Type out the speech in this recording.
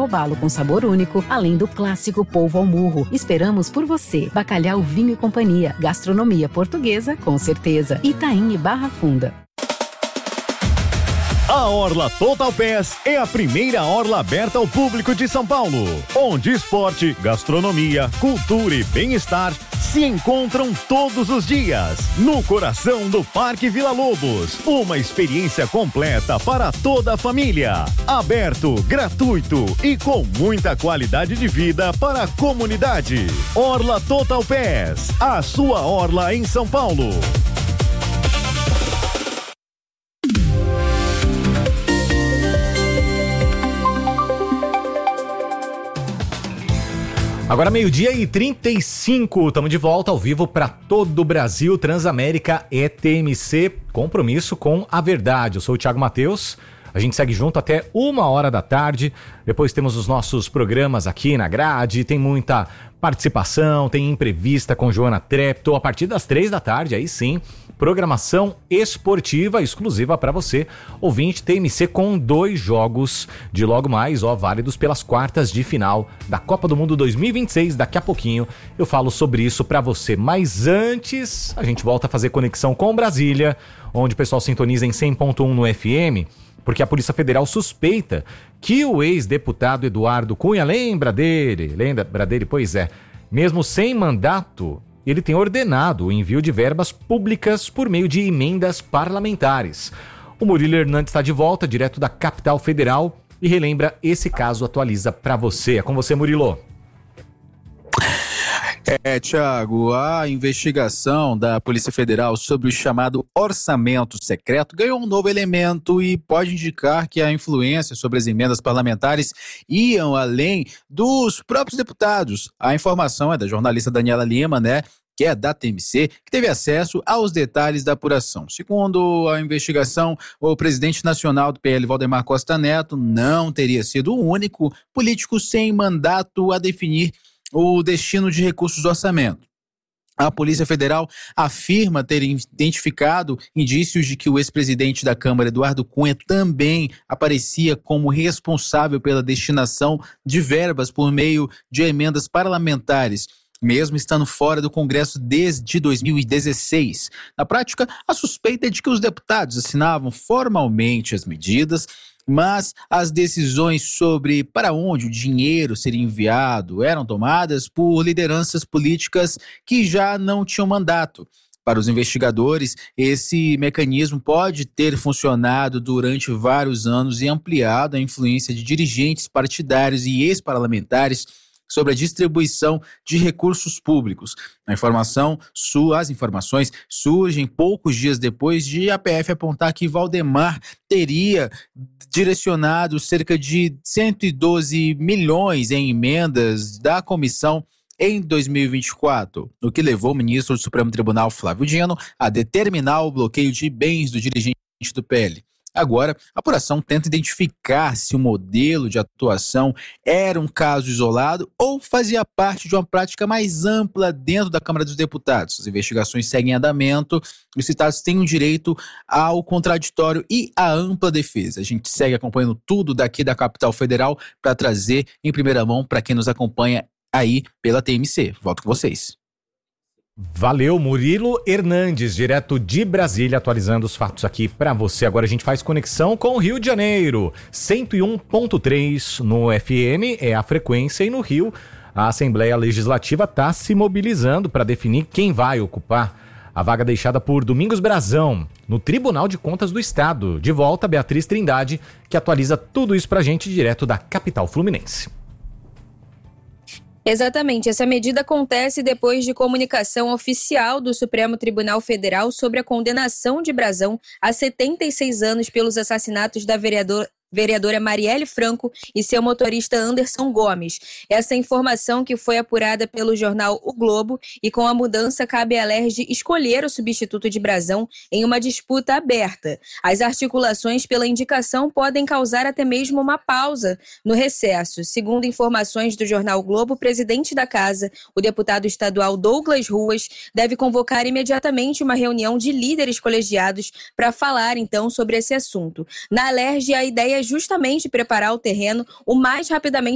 robalo com sabor único, além do clássico polvo ao murro. Esperamos por você. Bacalhau Vinho e Companhia. Gastronomia portuguesa, com certeza. Itaim e Barra Funda. A Orla Total Pass é a primeira orla aberta ao público de São Paulo, onde esporte, gastronomia, cultura e bem-estar se encontram todos os dias, no coração do Parque Vila Lobos. Uma experiência completa para toda a família. Aberto, gratuito e com muita qualidade de vida para a comunidade. Orla Total Pass, a sua orla em São Paulo. Agora 12h35, estamos de volta ao vivo para todo o Brasil. Transamérica e TMC, compromisso com a verdade. Eu sou o Thiago Matheus, a gente segue junto até 1h da tarde. Depois temos os nossos programas aqui na grade, tem muita participação, tem entrevista com Joana Trepto. A partir das 3 da tarde, aí sim, programação esportiva exclusiva para você, ouvinte TMC, com 2 jogos de logo mais, válidos pelas quartas de final da Copa do Mundo 2026. Daqui a pouquinho eu falo sobre isso para você. Mas antes, a gente volta a fazer conexão com Brasília, onde o pessoal sintoniza em 100.1 no FM, porque a Polícia Federal suspeita que o ex-deputado Eduardo Cunha, lembra dele? Pois é, mesmo sem mandato, ele tem ordenado o envio de verbas públicas por meio de emendas parlamentares. O Murilo Hernandes está de volta, direto da capital federal, e relembra esse caso, atualiza para você. É com você, Murilo. Thiago, a investigação da Polícia Federal sobre o chamado orçamento secreto ganhou um novo elemento e pode indicar que a influência sobre as emendas parlamentares iam além dos próprios deputados. A informação é da jornalista Daniela Lima, que é da TMC, que teve acesso aos detalhes da apuração. Segundo a investigação, o presidente nacional do PL, Valdemar Costa Neto, não teria sido o único político sem mandato a definir o destino de recursos do orçamento. A Polícia Federal afirma ter identificado indícios de que o ex-presidente da Câmara, Eduardo Cunha, também aparecia como responsável pela destinação de verbas por meio de emendas parlamentares, mesmo estando fora do Congresso desde 2016. Na prática, a suspeita é de que os deputados assinavam formalmente as medidas, mas as decisões sobre para onde o dinheiro seria enviado eram tomadas por lideranças políticas que já não tinham mandato. Para os investigadores, esse mecanismo pode ter funcionado durante vários anos e ampliado a influência de dirigentes partidários e ex-parlamentares sobre a distribuição de recursos públicos. As informações surgem poucos dias depois de a PF apontar que Valdemar teria direcionado cerca de 112 milhões em emendas da comissão em 2024, o que levou o ministro do Supremo Tribunal, Flávio Dino, a determinar o bloqueio de bens do dirigente do PL. Agora, a apuração tenta identificar se o modelo de atuação era um caso isolado ou fazia parte de uma prática mais ampla dentro da Câmara dos Deputados. As investigações seguem em andamento, os citados têm o direito ao contraditório e à ampla defesa. A gente segue acompanhando tudo daqui da capital federal para trazer em primeira mão para quem nos acompanha aí pela TMC. Volto com vocês. Valeu, Murilo Hernandes, direto de Brasília, atualizando os fatos aqui para você. Agora a gente faz conexão com o Rio de Janeiro. 101.3 no FM é a frequência, e no Rio a Assembleia Legislativa está se mobilizando para definir quem vai ocupar a vaga deixada por Domingos Brazão no Tribunal de Contas do Estado. De volta, Beatriz Trindade, que atualiza tudo isso para a gente direto da capital fluminense. Exatamente, essa medida acontece depois de comunicação oficial do Supremo Tribunal Federal sobre a condenação de Brazão a 76 anos pelos assassinatos da vereadora Marielle Franco e seu motorista Anderson Gomes. Essa informação, que foi apurada pelo jornal O Globo, e com a mudança cabe à LERJ escolher o substituto de Brazão em uma disputa aberta. As articulações pela indicação podem causar até mesmo uma pausa no recesso. Segundo informações do jornal O Globo, o presidente da casa, o deputado estadual Douglas Ruas, deve convocar imediatamente uma reunião de líderes colegiados para falar então sobre esse assunto. Na LERJ, a ideia é justamente preparar o terreno o mais rapidamente